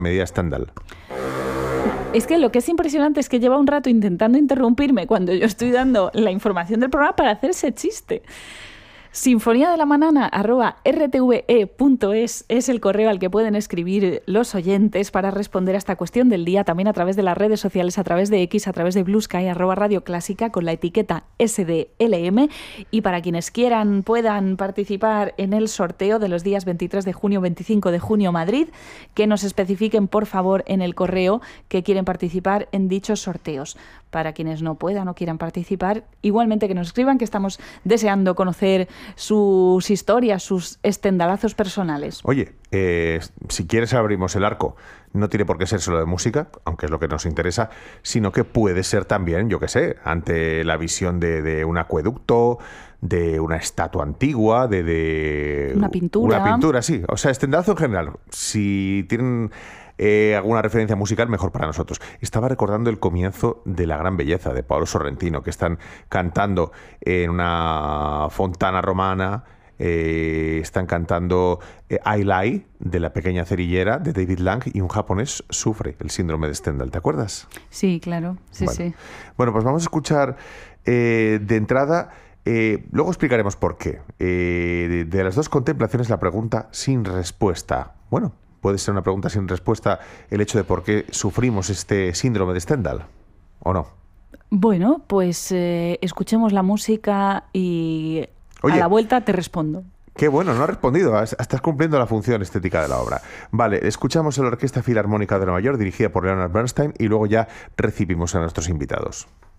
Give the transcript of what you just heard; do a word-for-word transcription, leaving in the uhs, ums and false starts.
medida Stendhal. Es que lo que es impresionante es que lleva un rato intentando interrumpirme cuando yo estoy dando la información del programa para hacer ese chiste. Sinfonía de la Manana arroba r t v e punto es es el correo al que pueden escribir los oyentes para responder a esta cuestión del día, también a través de las redes sociales, a través de X, a través de Blue Sky, arroba Radio Clásica, con la etiqueta S D L M, y para quienes quieran puedan participar en el sorteo de los días veintitrés de junio, veinticinco de junio Madrid, que nos especifiquen por favor en el correo que quieren participar en dichos sorteos. Para quienes no puedan o quieran participar, igualmente que nos escriban, que estamos deseando conocer sus historias, sus estendalazos personales. Oye, eh, si quieres abrimos el arco. No tiene por qué ser solo de música, aunque es lo que nos interesa, sino que puede ser también, yo qué sé, ante la visión de, de un acueducto, de una estatua antigua, de, de... Una pintura. Una pintura, sí. O sea, estendalazo en general. Si tienen... Eh, alguna referencia musical, mejor para nosotros. Estaba recordando el comienzo de La Gran Belleza, de Paolo Sorrentino, que están cantando en una fontana romana, eh, están cantando eh, I Lie, de La Pequeña Cerillera, de David Lang, y un japonés sufre el síndrome de Stendhal. ¿Te acuerdas? Sí, claro. Sí, bueno. sí. Bueno, pues vamos a escuchar eh, de entrada... Eh, luego explicaremos por qué. Eh, de, de las dos contemplaciones, la pregunta sin respuesta. Bueno, puede ser una pregunta sin respuesta el hecho de por qué sufrimos este síndrome de Stendhal, ¿o no? Bueno, pues eh, escuchemos la música y Oye, a la vuelta te respondo. Qué bueno, no has respondido. Estás cumpliendo la función estética de la obra. Vale, escuchamos a la Orquesta Filarmónica de Nueva York, dirigida por Leonard Bernstein, y luego ya recibimos a nuestros invitados.